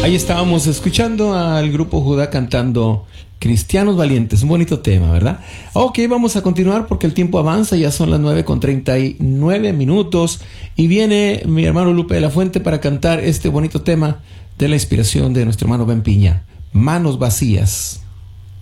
Ahí estábamos escuchando al grupo Judá cantando Cristianos Valientes, un bonito tema, ¿verdad? Ok, vamos a continuar porque el tiempo avanza, ya son las 9:39 y viene mi hermano Lupe de la Fuente para cantar este bonito tema de la inspiración de nuestro hermano Ben Piña, Manos Vacías.